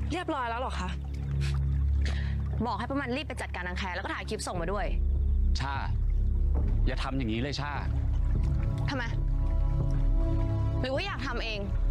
เรียบร้อยแล้วหรอคะบอกให้พวกมันรีบไปจัดการนางแคร์แล้วก็ถ่ายคลิปส่งมาด้วยชาอย่าทำอย่างนี้เลยชาทำไมหรือว่าอยากทำเอง